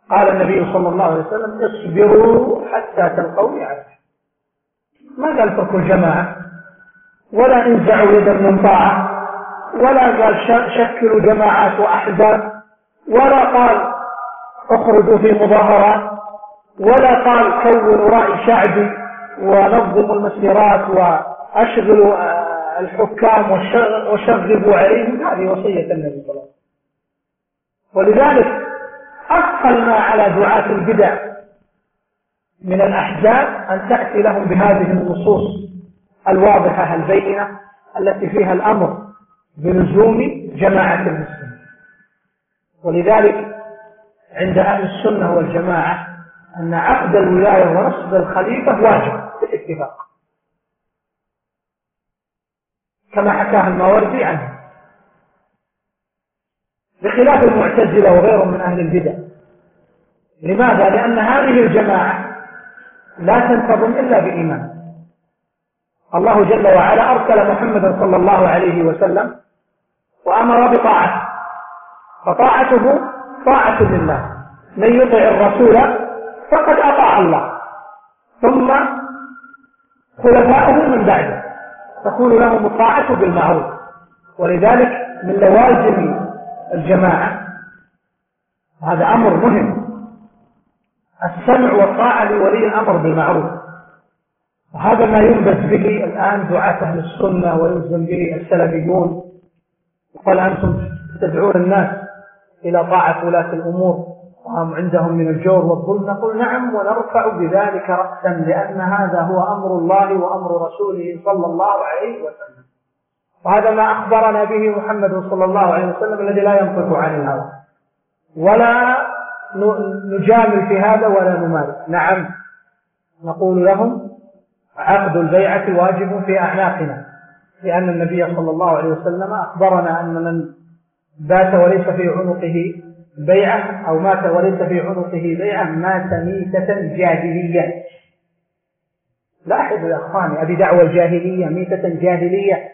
قال النبي صلى الله عليه وسلم اصبروا حتى تلقوني على الحق. ما قال اتركوا الجماعة، ولا انزعوا يدا من طاعة، ولا قال شكلوا جماعات وأحزاب، ولا قال اخرجوا في مظاهرات، ولا قال كونوا رأي شعبي ونظموا المسيرات وأشغلوا الحكام وشغبوا عليهم. هذه وصية النبي صلى الله عليه وسلم. ولذلك أثقل ما على دعاة البدع من الأحزاب أن تأتي لهم بهذه النصوص الواضحة البينة التي فيها الأمر بلزوم جماعة المسلمين. ولذلك عند أهل السنة والجماعة أن عقد الولاية ونصب الخليفة واجب بالاتفاق، كما حكاه الماوردي عنه، بخلاف المعتزلة وغيرهم من أهل البدع. لماذا؟ لأن هذه الجماعة لا تنتظم إلا بإيمان. الله جل وعلا أرسل محمدا صلى الله عليه وسلم وأمر بطاعته، فطاعته طاعة لله. من يطع الرسول فقد أطاع الله، ثم خلفاؤه من بعده تكون لهم الطاعة بالمعروف. ولذلك من لوازم الجماعة هذا أمر مهم، السمع والطاعة لولي الأمر بالمعروف. وهذا ما ينبذ به الآن دعاة أهل السنة ويلزم به السلفيون. وقال أنتم تدعون الناس إلى طاعة ولاة الأمور وهم عندهم من الجور والظلم. نقول نعم، ونرفع بذلك رأسا، لأن هذا هو أمر الله وأمر رسوله صلى الله عليه وسلم. وهذا ما أخبرنا به محمد صلى الله عليه وسلم الذي لا ينطق عن الهوى، ولا نجامل في هذا ولا نمارس. نعم، نقول لهم عقد البيعة واجب في أعناقنا، لأن النبي صلى الله عليه وسلم أخبرنا أن من بات وليس في عنقه بيعة أو مات وليس في عنقه بيعة مات ميتة جاهلية. لاحظوا يا أخواني، أبي دعوة الجاهلية ميتة جاهلية،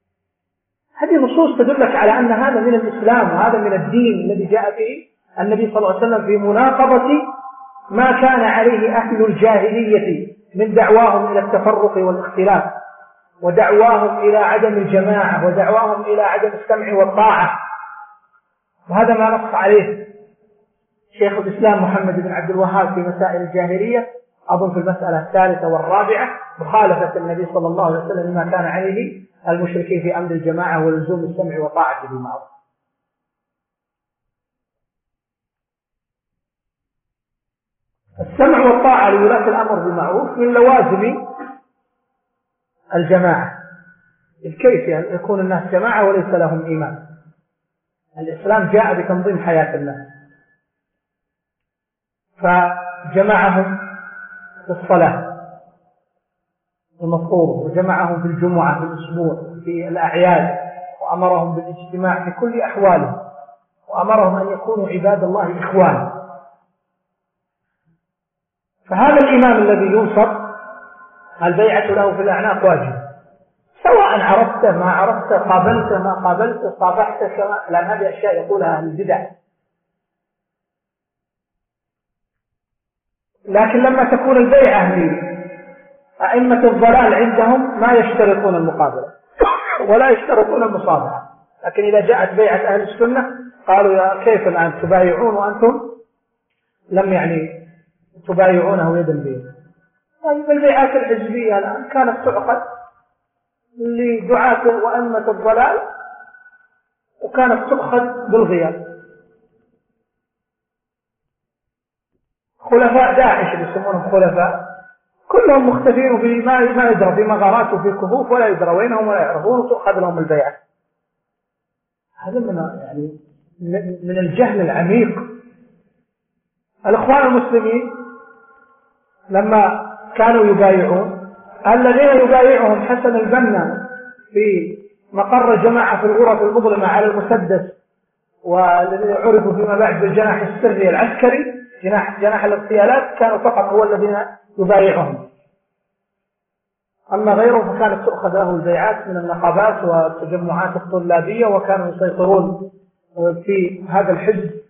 هذه نصوص تدلك على أن هذا من الإسلام وهذا من الدين الذي جاء به النبي صلى الله عليه وسلم في مناقضة ما كان عليه أهل الجاهلية من دعواهم إلى التفرق والاختلاف، ودعواهم إلى عدم الجماعة، ودعواهم إلى عدم السمع والطاعة. وهذا ما نص عليه شيخ الإسلام محمد بن عبد الوهاب في مسائل الجاهلية، أظن في المسألة الثالثة والرابعة، مخالفة النبي صلى الله عليه وسلم ما كان عليه المشركين في أمر الجماعة ولزوم السمع وطاعة بالمعروف. السمع والطاعة لولاة الأمر بالمعروف من لوازم الجماعة. الكيف يعني يكون الناس جماعة وليس لهم إيمان؟ الإسلام جاء بتنظيم حياة الناس، فجمعهم في الصلاة المفروض، وجمعهم في الجمعة في الأسبوع في الأعياد، وأمرهم بالاجتماع في كل أحوالهم، وأمرهم أن يكونوا عباد الله إخوان. فهذا الإمام الذي ينصب البيعة له في الأعناق واجب، سواء عرفته ما عرفته، قابلته ما قابلته، صافحته كما، لأن هذه أشياء يقولها أهل البدع. لكن لما تكون البيعة لأئمة الضلال عندهم ما يشترطون المقابلة ولا يشترطون المصافحة، لكن إذا جاءت بيعة أهل السنة قالوا يا كيف الآن تبايعون وأنتم لم يعني تبايعونه يدا بيد. طيب البيعات الحزبية الآن كانت تعقد لدعاة وأئمة الضلال وكانت تؤخذ بالغياب. خلفاء داعش اللي يسمونهم خلفاء كلهم مختفين في ما يدرى في مغارات وفي كهوف، ولا يدرى وينهم ولا يعرفون، وتؤخذ لهم البيعة. هذا من الجهل العميق. الإخوان المسلمين لما كانوا يبايعون، الذين يبايعهم حسن البنا في مقر الجماعة في الغرف المظلمة على المسدس، والذين عرفوا فيما بعد بالجناح السري العسكري، جناح الاغتيالات، كانوا فقط هو الذين يبايعهم. أما غيرهم فكانت تؤخذ له البيعات من النقابات والتجمعات الطلابية، وكانوا يسيطرون في هذا الحزب